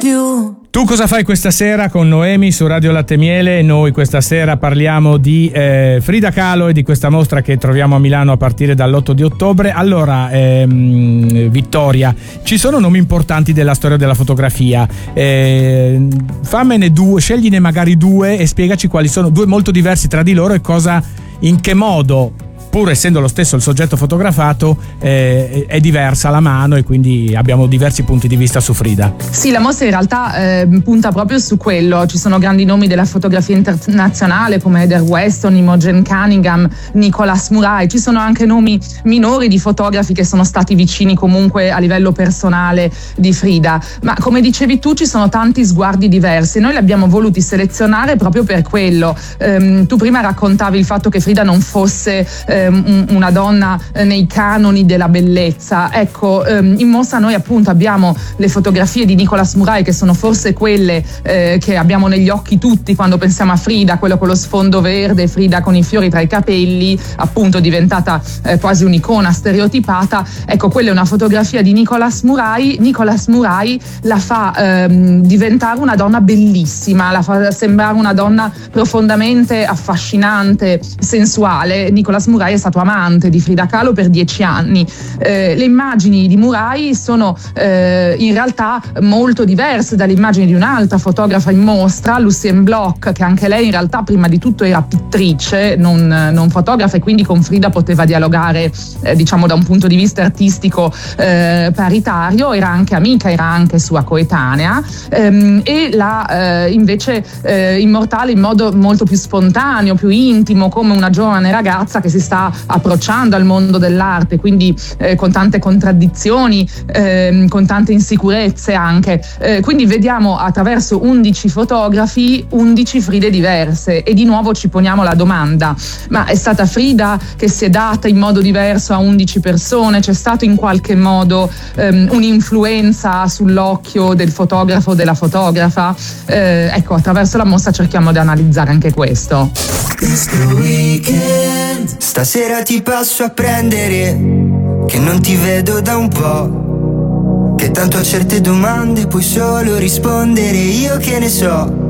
più. Tu cosa fai questa sera con Noemi su Radio Latte Miele? Noi questa sera parliamo di Frida Kahlo e di questa mostra che troviamo a Milano a partire dall'8 di ottobre. Allora, Vittoria, ci sono nomi importanti della storia della fotografia. Fammene due, scegliene magari due e spiegaci quali sono, due molto diversi tra di loro, e in che modo, pur essendo lo stesso il soggetto fotografato, è diversa la mano, e quindi abbiamo diversi punti di vista su Frida. Sì, la mostra in realtà punta proprio su quello. Ci sono grandi nomi della fotografia internazionale come Heather Weston, Imogen Cunningham, Nicholas Murray. Ci sono anche nomi minori di fotografi che sono stati vicini comunque a livello personale di Frida. Ma come dicevi tu, ci sono tanti sguardi diversi. Noi li abbiamo voluti selezionare proprio per quello. Tu prima raccontavi il fatto che Frida non fosse una donna nei canoni della bellezza. Ecco, in mostra noi appunto abbiamo le fotografie di Nicholas Murray, che sono forse quelle che abbiamo negli occhi tutti quando pensiamo a Frida, quello con lo sfondo verde, Frida con i fiori tra i capelli, appunto diventata quasi un'icona stereotipata. Ecco, quella è una fotografia di Nicholas Murray. Nicholas Murray la fa diventare una donna bellissima, la fa sembrare una donna profondamente affascinante, sensuale. Nicholas Murray è stato amante di Frida Kahlo per 10 anni. Le immagini di Murray sono in realtà molto diverse dalle immagini di un'altra fotografa in mostra, Lucien Bloch, che anche lei in realtà prima di tutto era pittrice, non fotografa, e quindi con Frida poteva dialogare diciamo da un punto di vista artistico paritario. Era anche amica, era anche sua coetanea, e la invece immortale in modo molto più spontaneo, più intimo, come una giovane ragazza che si sta approcciando al mondo dell'arte, quindi con tante contraddizioni, con tante insicurezze anche. Quindi vediamo attraverso 11 fotografi 11 Fride diverse, e di nuovo ci poniamo la domanda: ma è stata Frida che si è data in modo diverso a 11 persone? C'è stato in qualche modo un'influenza sull'occhio del fotografo o della fotografa? Ecco, attraverso la mostra cerchiamo di analizzare anche questo. Stasera ti passo a prendere, che non ti vedo da un po', che tanto a certe domande puoi solo rispondere io che ne so.